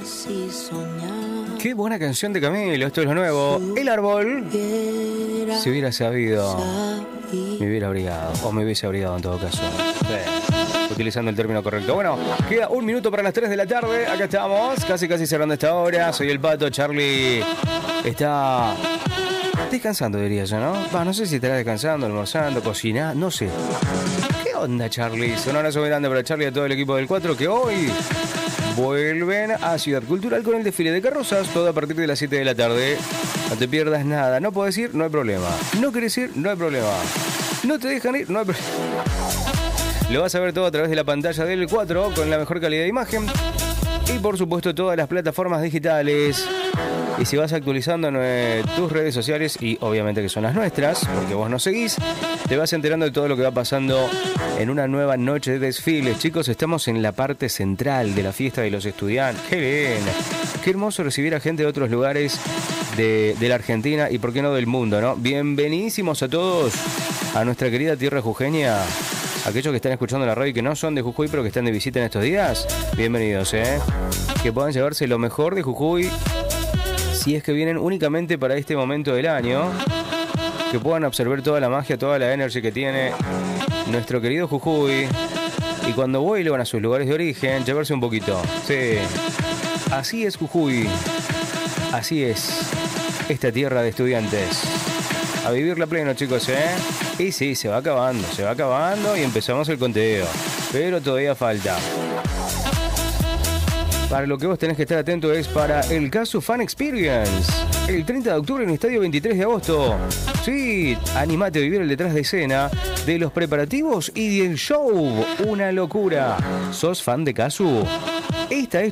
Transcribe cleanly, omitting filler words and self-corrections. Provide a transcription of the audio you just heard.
Qué buena canción de Camilo, esto es lo nuevo. El árbol. Si hubiera sabido, me hubiera abrigado, o me hubiese abrigado en todo caso. Sí, utilizando el término correcto. Bueno, queda 1 minuto para las 3 de la tarde. Acá estamos, casi cerrando esta hora. Soy el Pato, Charlie está descansando, diría yo, ¿no? No sé si estará descansando, almorzando, cocinando, no sé. ¿Qué onda, Charlie? Un abrazo muy grande para Charlie y a todo el equipo del 4 que hoy vuelven a Ciudad Cultural con el desfile de carrozas, todo a partir de las 7 de la tarde. No te pierdas nada. No podés ir, no hay problema. No querés ir, no hay problema. No te dejan ir, no hay problema. Lo vas a ver todo a través de la pantalla del 4 con la mejor calidad de imagen. Y por supuesto todas las plataformas digitales. Y si vas actualizando tus redes sociales, y obviamente que son las nuestras, porque vos nos seguís, te vas enterando de todo lo que va pasando en una nueva noche de desfiles. Chicos, estamos en la parte central de la fiesta de los estudiantes. ¡Qué bien! Qué hermoso recibir a gente de otros lugares de la Argentina y por qué no del mundo, ¿no? Bienvenidísimos a todos a nuestra querida tierra jujeña. Aquellos que están escuchando la radio y que no son de Jujuy pero que están de visita en estos días, bienvenidos, que puedan llevarse lo mejor de Jujuy si es que vienen únicamente para este momento del año, que puedan absorber toda la magia, toda la energía que tiene nuestro querido Jujuy, y cuando vuelvan a sus lugares de origen, llevarse un poquito. Sí, así es Jujuy, así es esta tierra de estudiantes. A vivirla pleno, chicos, Y sí, se va acabando y empezamos el conteo, pero todavía falta. Para lo que vos tenés que estar atento es para el Casu Fan Experience. El 30 de octubre en el Estadio 23 de agosto. Sí, animate a vivir el detrás de escena de los preparativos y del show. Una locura. ¿Sos fan de Casu? Esta es